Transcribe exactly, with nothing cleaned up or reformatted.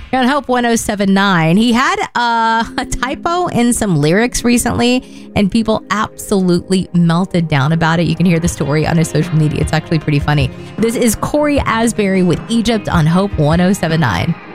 on Hope one oh seven point nine. He had uh, a typo in some lyrics recently, and people absolutely melted down about it. You can hear the story on his social media. It's actually pretty funny. This is Corey Asbury with Egypt on Hope one oh seven point nine.